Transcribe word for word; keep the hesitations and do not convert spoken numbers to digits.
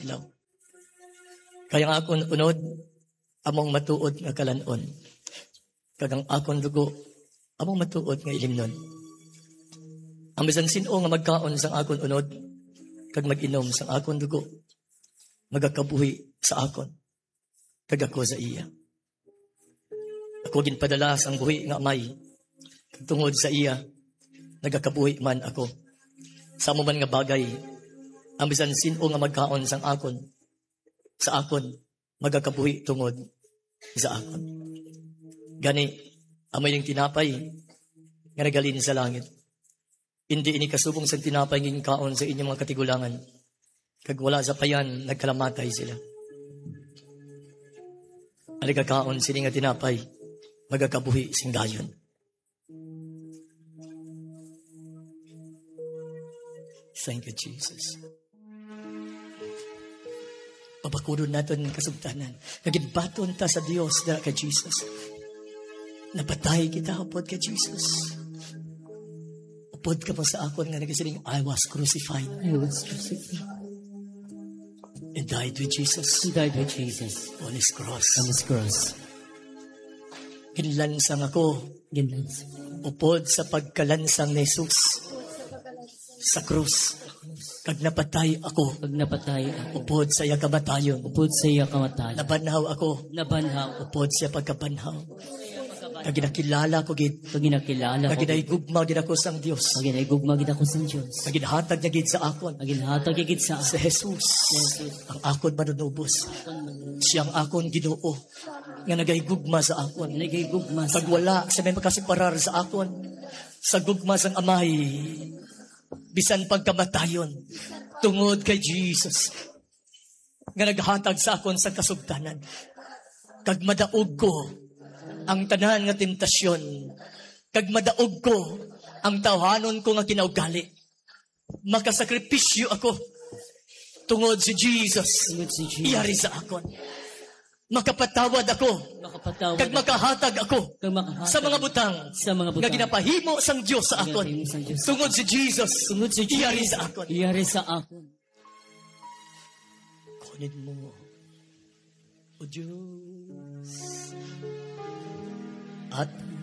adlaw. Kaya nga akong unod, among matuod nga kalanon. Kagang akong dugo, among matuod nga ilimnon. Ang bisan sino nga magkaon sang akong unod, kag mag-inom sang akong dugo, magakabuhi sa akon, kag ako sa iya. Ako ginpadala sang buhi nga amay, kag tungod sa iya, nagakabuhi man ako. Sa mo man nga bagay, ang bisan sino nga magkaon sang akon, sa akon, magakabuhi tungod sa akon. Gani, amay yung tinapay, nga nagalin sa langit. Hindi ini kasubong sa tinapay nging kaon sa inyong mga katigulangan. Kag wala sa payan, nagkalamatay sila. Aligakaon sila nga tinapay, magakabuhi sing dayon. Thank you, Jesus. Pabakudon natin kasugtanan. Nagigbaton ta sa Diyos na kay Jesus. Napatay kita upod kay Jesus. Upod ka pa sa akon nga nagasiling, I was crucified. I was crucified. And died with Jesus. He died with Jesus. On His cross. On His cross. Kinlansang ako. Ginlansang. Upod sa pagkalansang ni Jesus. Sa krus. Kag napatay ako. Kag napatay ako. Upod sa iya kamatayon. Upod sa iya kamatayon. Nabanhaw ako. Nabanhaw. Upod sa pagkabanhaw. Kag ginakilala ko gid. Kag ginakilala ko. Kag ginahigugma gid ako sang Dios. Kag ginahigugma gid ako sang Dios. Kag ginhatag niya gid sa akon. Kag ginhatag gid sa sa Jesus. Ang akon manunubos. Siyang akon Ginoo nga nagahigugma sa akon. Nagahigugma sa Pag wala sa may makasiparar sa akon, sa gugma sang amay, bisan pagkamatayon, tungod kay Jesus, nga naghatag sa akon sa kasugtanan. Kag madaog ko ang tanan nga tentasyon, kag madaog ko ang tawhanon ko nga kinaugali. Makasakripisyo ako tungod si Jesus. Tungod si Jesus. Iyari sa akon. Makapatawad ako. Makapatawad. Kag makahatag ako. Kag makahatag. Sa mga butang. Sa mga butang. Nga ginapahimo sang Dios sa akon. Sa Diyos. Tungod si Jesus. Tungod si Jesus. Iyari sa akon. Iyari sa akon. Kunin mo, O Diyos, at